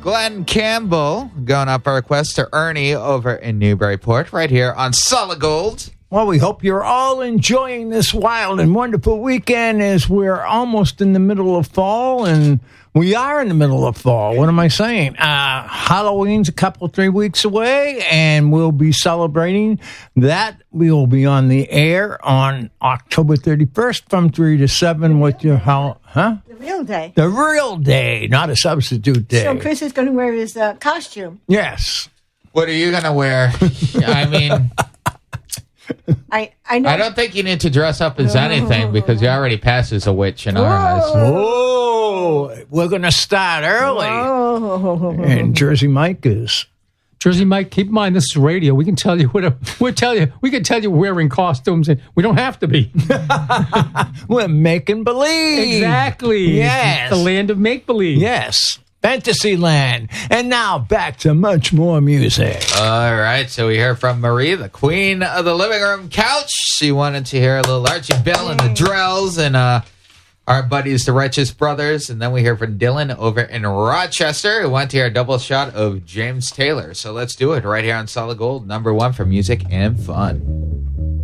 Glenn Campbell going up a request to Ernie over in Newburyport right here on Solid Gold. Well, we hope you're all enjoying this wild and wonderful weekend as we're almost in the middle of fall, and we are in the middle of fall. What am I saying? Halloween's a couple, 3 weeks away, and we'll be celebrating that. We will be on the air on October 31st from 3 to 7 with your, The real day. The real day, not a substitute day. So Chris is going to wear his costume. Yes. What are you going to wear? I mean, I know. I don't think you need to dress up as anything because you already passed as a witch in our eyes. Oh, we're going to start early. Oh. And Jersey Mike is. Jersey Mike, keep in mind this is radio. We can tell you we can tell you wearing costumes, and we don't have to be. We're making believe. Exactly. Yes. The land of make believe. Yes. Fantasyland. And now back to much more music. All right, so we hear from Marie, the queen of the living room couch. She wanted to hear a little Archie Bell and the Drells and our buddies, the Righteous Brothers. And then we hear from Dylan over in Rochester, who went to hear a double shot of James Taylor. So let's do it right here on Solid Gold, number one for music and fun.